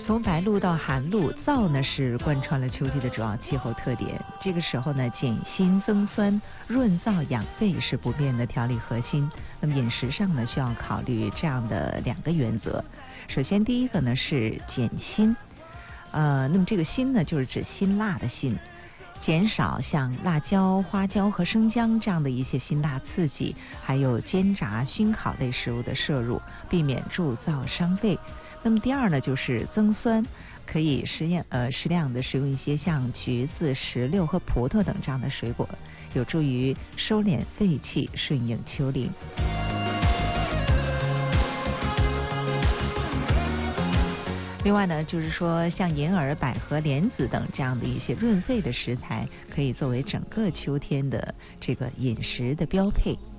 从白露到寒露，燥呢是贯穿了秋季的主要气候特点。这个时候呢，减辛增酸、润燥养肺是不变的调理核心。那么饮食上呢，需要考虑这样的2个原则。首先，第一个呢是减辛，那么这个辛呢，就是指辛辣的辛。减少像辣椒、花椒和生姜这样的一些辛辣刺激，还有煎炸、熏烤类食物的摄入，避免助燥伤肺。那么第二呢，就是增酸，可以适量的食用一些像橘子、石榴和葡萄等这样的水果，有助于收敛肺气，顺应秋令。另外呢，就是说像银耳、百合、莲子等这样的一些润肺的食材，可以作为整个秋天的这个饮食的标配。